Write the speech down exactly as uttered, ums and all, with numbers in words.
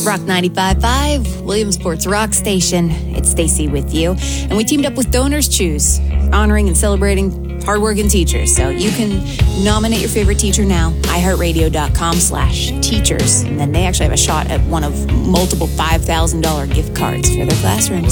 Rock ninety-five point five, Williamsport's rock station. It's Stacy with you. And we teamed up with Donors Choose, honoring and celebrating hardworking teachers. So you can nominate your favorite teacher now, iHeartRadio.com slash teachers. And then they actually have a shot at one of multiple five thousand dollars gift cards for their classrooms.